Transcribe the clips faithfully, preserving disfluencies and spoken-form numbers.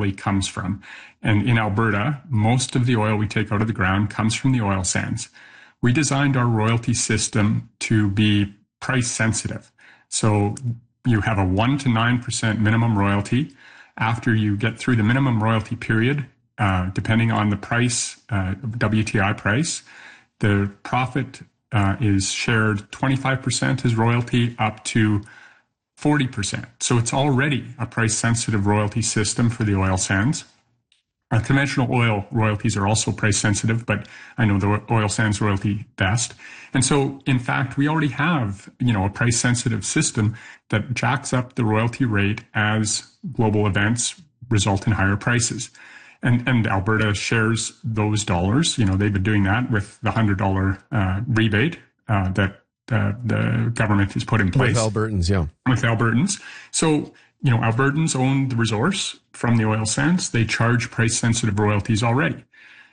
primarily comes from. And in Alberta, most of the oil we take out of the ground comes from the oil sands. We designed our royalty system to be price sensitive. So you have a one to nine percent minimum royalty. After you get through the minimum royalty period, uh, depending on the price, uh, W T I price, the profit uh, is shared twenty-five percent as royalty up to forty percent. So it's already a price sensitive royalty system for the oil sands. Uh, conventional oil royalties are also price sensitive, but I know the oil sands royalty best. And so, in fact, we already have, you know, a price sensitive system that jacks up the royalty rate as global events result in higher prices. And, and Alberta shares those dollars. You know, they've been doing that with the one hundred dollars uh, rebate uh, that uh, the government has put in place. With Albertans, yeah. With Albertans. So, you know, Albertans own the resource from the oil sands. They charge price-sensitive royalties already.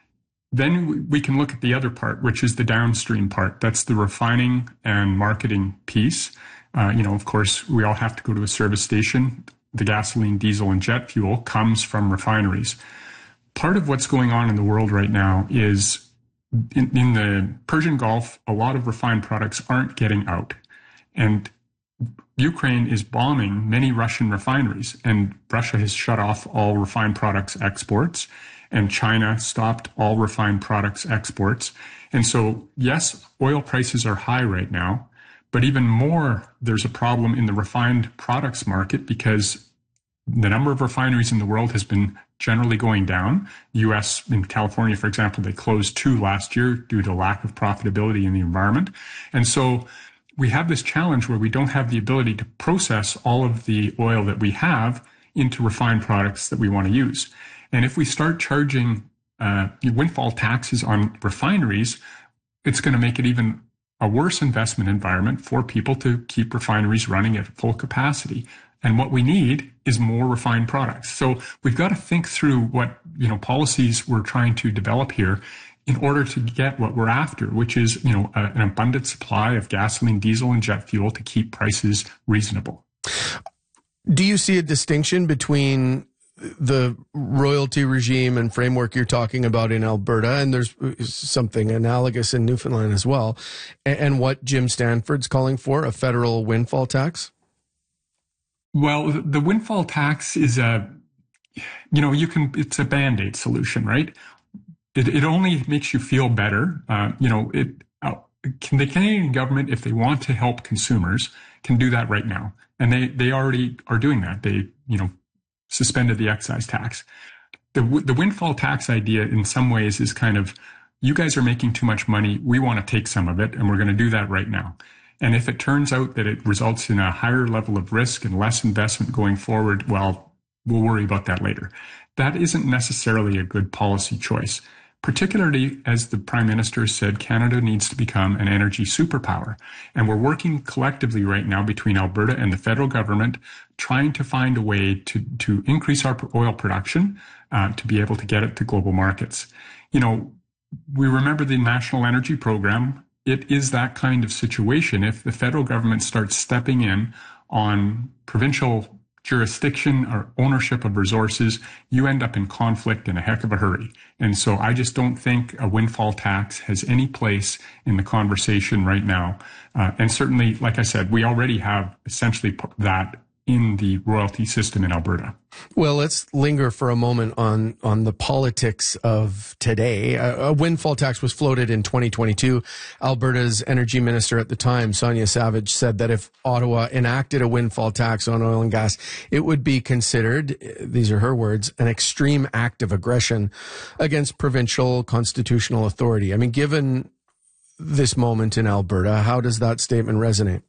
Then we can look at the other part, which is the downstream part. That's the refining and marketing piece. Uh, you know, of course, we all have to go to a service station. The gasoline, diesel, and jet fuel comes from refineries. Part of what's going on in the world right now is in, in the Persian Gulf, a lot of refined products aren't getting out. And Ukraine is bombing many Russian refineries, and Russia has shut off all refined products exports, and China stopped all refined products exports. And so, yes, oil prices are high right now, but even more, there's a problem in the refined products market because the number of refineries in the world has been generally going down. U S, in California, for example, they closed two last year due to lack of profitability in the environment. And so we have this challenge where we don't have the ability to process all of the oil that we have into refined products that we want to use. And if we start charging uh, windfall taxes on refineries, it's going to make it even a worse investment environment for people to keep refineries running at full capacity. And what we need is more refined products. So we've got to think through what, you know, policies we're trying to develop here in order to get what we're after, which is, you know, a, an abundant supply of gasoline, diesel, and jet fuel to keep prices reasonable. Do you see a distinction between the royalty regime and framework you're talking about in Alberta, and there's something analogous in Newfoundland as well, and, and what Jim Stanford's calling for, a federal windfall tax? Well, the windfall tax is a, you know, you can, it's a Band-Aid solution, right? It, it only makes you feel better. Uh, you know, it, uh, can, the Canadian government, if they want to help consumers, can do that right now. And they, they already are doing that. They, you know, suspended the excise tax. The, the windfall tax idea in some ways is kind of, you guys are making too much money. We want to take some of it, and we're going to do that right now. And if it turns out that it results in a higher level of risk and less investment going forward, well, we'll worry about that later. That isn't necessarily a good policy choice, particularly as the Prime Minister said Canada needs to become an energy superpower. And we're working collectively right now between Alberta and the federal government, trying to find a way to, to increase our oil production uh, to be able to get it to global markets. You know, we remember the National Energy Program. It is that kind of situation. If the federal government starts stepping in on provincial jurisdiction or ownership of resources, you end up in conflict in a heck of a hurry. And so I just don't think a windfall tax has any place in the conversation right now. Uh, and certainly, like I said, we already have essentially put that in the royalty system in Alberta. Well, let's linger for a moment on, on the politics of today. A, a windfall tax was floated in twenty twenty-two. Alberta's energy minister at the time, Sonia Savage, said that if Ottawa enacted a windfall tax on oil and gas, it would be considered, these are her words, an extreme act of aggression against provincial constitutional authority. I mean, given this moment in Alberta, how does that statement resonate?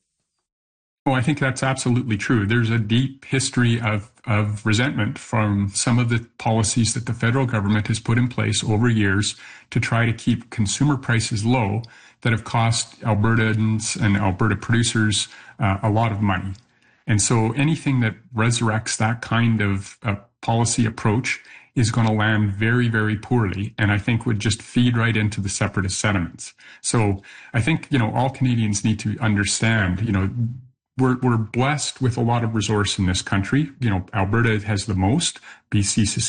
Oh, I think that's absolutely true. There's a deep history of, of resentment from some of the policies that the federal government has put in place over years to try to keep consumer prices low that have cost Albertans and Alberta producers uh, a lot of money. And so anything that resurrects that kind of uh, policy approach is going to land very, very poorly, and I think would just feed right into the separatist sentiments. So I think, you know, all Canadians need to understand, you know, We're, we're blessed with a lot of resource in this country. You know, Alberta has the most. B C